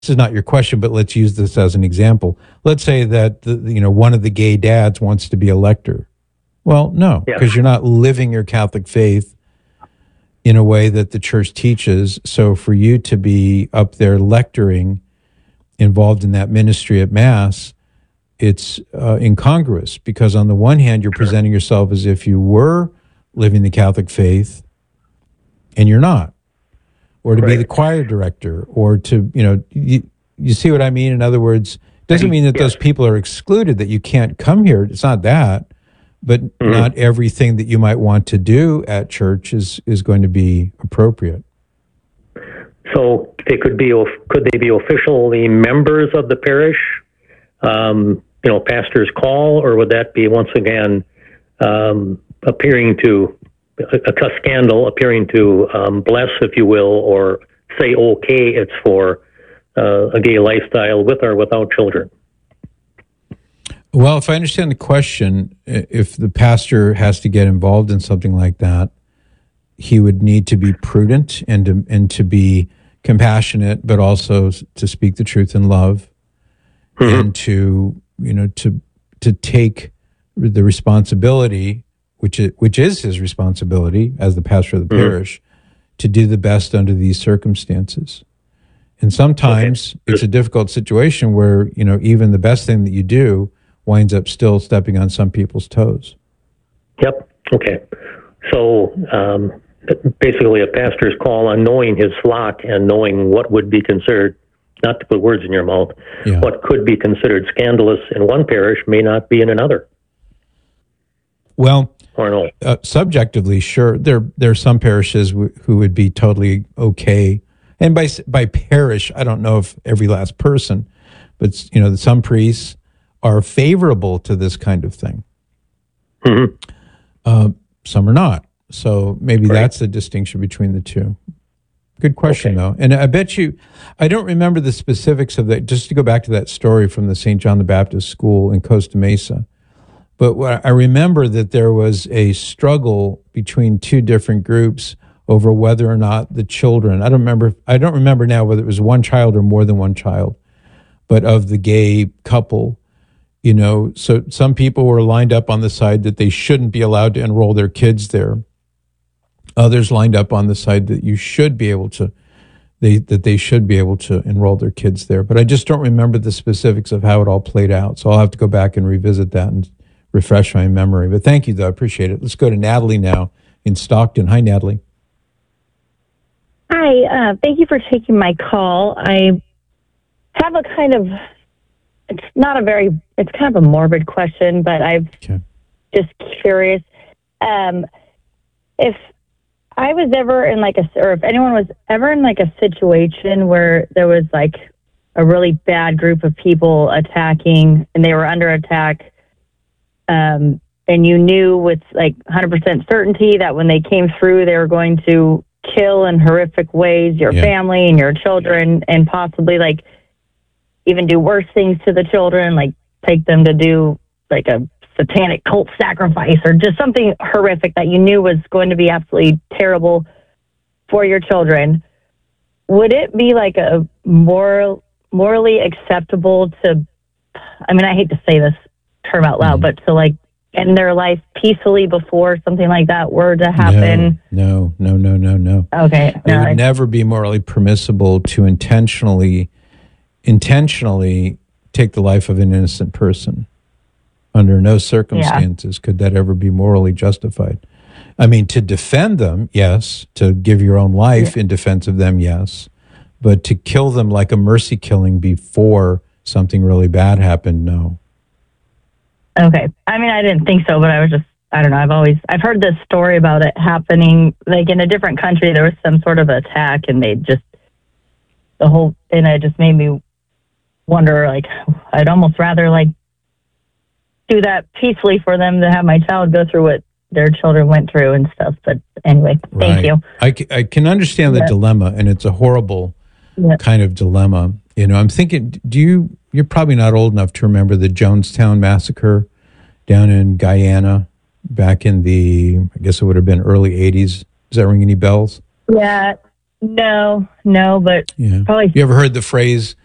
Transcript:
is not your question, but let's use this as an example. Let's say that one of the gay dads wants to be a lector. Well, no, because you're not living your Catholic faith in a way that the church teaches. So for you to be up there lecturing, involved in that ministry at Mass, it's incongruous, because on the one hand, you're presenting yourself as if you were living the Catholic faith, and you're not. Or to be the choir director, or to, you see what I mean? In other words, it doesn't mean that those people are excluded, that you can't come here. It's not that. But not everything that you might want to do at church is going to be appropriate. So could they be officially members of the parish? Pastor's call, or would that be once again appearing to a scandal, appearing to bless, if you will, or say okay, it's for a gay lifestyle with or without children? Well, if I understand the question, if the pastor has to get involved in something like that, he would need to be prudent and to be compassionate, but also to speak the truth in love, and to take the responsibility, which is his responsibility as the pastor of the parish, to do the best under these circumstances. And sometimes it's a difficult situation where even the best thing that you do winds up still stepping on some people's toes. Yep. Okay. So basically a pastor's call on knowing his flock and knowing what would be considered, not to put words in your mouth, what could be considered scandalous in one parish may not be in another. Well, or no? Subjectively, sure. There are some parishes who would be totally okay. And by parish, I don't know if every last person, but some priests are favorable to this kind of thing. Some are not. So maybe that's the distinction between the two. Good question, though. And I bet you, I don't remember the specifics of that, just to go back to that story from the St. John the Baptist School in Costa Mesa. But I remember that there was a struggle between two different groups over whether or not the children, I don't remember now whether it was one child or more than one child, but of the gay couple, so some people were lined up on the side that they shouldn't be allowed to enroll their kids there. Others lined up on the side that you should be able to, that they should be able to enroll their kids there. But I just don't remember the specifics of how it all played out. So I'll have to go back and revisit that and refresh my memory. But thank you, though. I appreciate it. Let's go to Natalie now in Stockton. Hi, Natalie. Hi. Thank you for taking my call. I have a kind of, it's kind of a morbid question, but I'm just curious. If I was ever in or if anyone was ever in a situation where there was a really bad group of people attacking and they were under attack, and you knew with 100% certainty that when they came through, they were going to kill in horrific ways your family and your children, and possibly even do worse things to the children, take them to do a satanic cult sacrifice or just something horrific that you knew was going to be absolutely terrible for your children. Would it be a morally acceptable to, I hate to say this term out loud, but to end their life peacefully before something like that were to happen? No. Okay. It would never be morally permissible to intentionally take the life of an innocent person. Under no circumstances could that ever be morally justified. To defend them, yes. To give your own life in defense of them, yes. But to kill them like a mercy killing before something really bad happened, no. Okay. I didn't think so, but I was just, I don't know. I've heard this story about it happening, in a different country, there was some sort of attack and and it just made me wonder, I'd almost rather, do that peacefully for them to have my child go through what their children went through and stuff. But anyway, thank you. I can understand the dilemma, and it's a horrible kind of dilemma. I'm thinking, you're probably not old enough to remember the Jonestown massacre down in Guyana back in I guess it would have been early 80s. Does that ring any bells? Yeah. No, but probably. You ever heard the phrase,